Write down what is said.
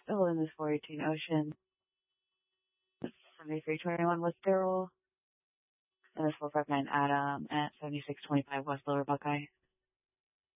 still in this 418 Ocean. 7321 West Darrell. And this 459 Adam at 7625 West Lower Buckeye.